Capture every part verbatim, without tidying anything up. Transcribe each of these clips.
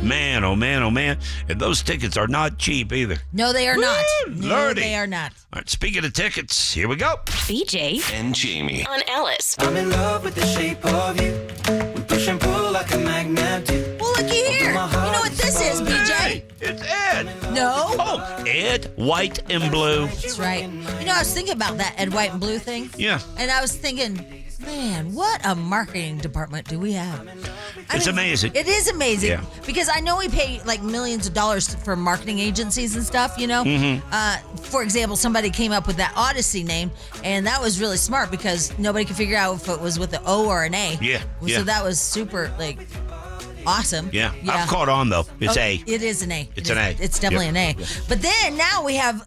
Man, oh man, oh man. And those tickets are not cheap either. No, they are Woo, not. No, Lordy. they are not. All right, speaking of tickets, here we go. B J and Jamie on Alice. I'm in love with the shape of you. We push and pull like a magnet do. Well, looky here. You know what this is, B J? Hey, it's Ed. No. Oh, Ed, white and blue. That's right. You know, I was thinking about that Ed White and Blue thing. Yeah. And I was thinking, man, what a marketing department do we have? I It's amazing. It is amazing. Yeah. Because I know we pay like millions of dollars for marketing agencies and stuff, you know? Mm-hmm. Uh, for example, somebody came up with that Odyssey name, and that was really smart because nobody could figure out if it was with an O or an A. Yeah, So yeah. that was super, like, awesome. Yeah. I've caught on, though. It's Oh, A. It is an A. It's It an is- A. It's definitely Yep. an A. But then now we have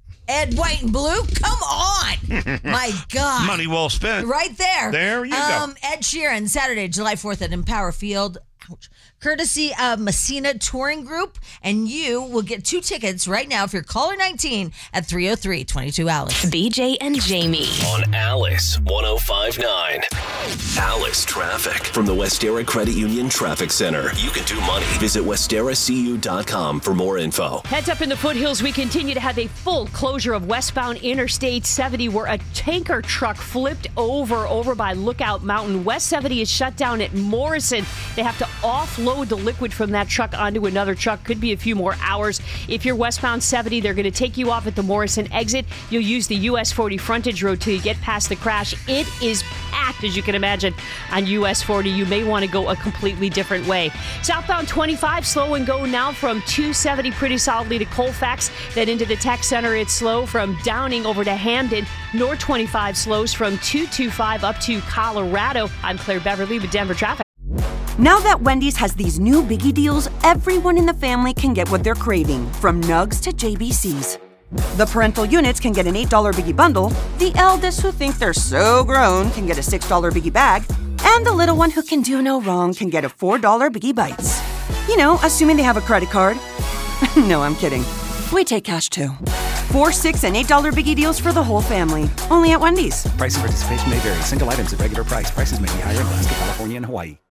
Ed White and Blue. Come on. My God. Money well spent. Right there. There you go. um, Ed Sheeran, Saturday, July fourth at Empower Field. Ouch. Courtesy of Messina Touring Group. And you will get two tickets right now if you're caller nineteen at three oh three, twenty-two Alice. B J and Jamie. on Alice one oh five point nine. Alice Traffic from the Westera Credit Union Traffic Center. You can do money. Visit westera c u dot com for more info. Heads up in the foothills, we continue to have a full closure of westbound Interstate seventy where a tanker truck flipped over over by Lookout Mountain. West seventy is shut down at Morrison. They have to offload the liquid from that truck onto another truck. Could be a few more hours. If you're westbound seventy, they're going to take you off at the Morrison exit. You'll use the U S forty frontage road till you get past the crash. It is packed, as you can imagine, on U S forty. You may want to go a completely different way. Southbound twenty-five, slow and go now from two seventy pretty solidly to Colfax. Then into the Tech Center, it's slow from Downing over to Hamden. North twenty-five slows from two twenty-five up to Colorado. I'm Claire Beverly with Denver Traffic. Now that Wendy's has these new biggie deals, everyone in the family can get what they're craving, from nugs to J B Cs. The parental units can get an eight dollar biggie bundle, the eldest who think they're so grown can get a six dollar biggie bag, and the little one who can do no wrong can get a four dollar biggie bites. You know, assuming they have a credit card. No, I'm kidding. We take cash too. Four, six, and eight dollar biggie deals for the whole family. Only at Wendy's. Price and participation may vary. Single items at regular price. Prices may be higher in Alaska, California, and Hawaii.